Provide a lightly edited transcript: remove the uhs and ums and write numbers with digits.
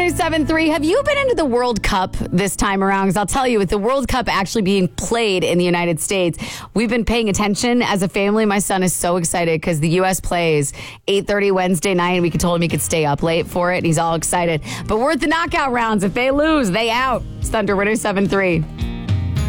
107.3. Have you been into the World Cup this time around? Because I'll tell you, with the World Cup actually being played in the United States, we've been paying attention as a family. My son is so excited because the U.S. plays 8:30 Wednesday night. We told him he could stay up late for it, and he's all excited. But we're at the knockout rounds. If they lose, they out. It's Thunder 107.3.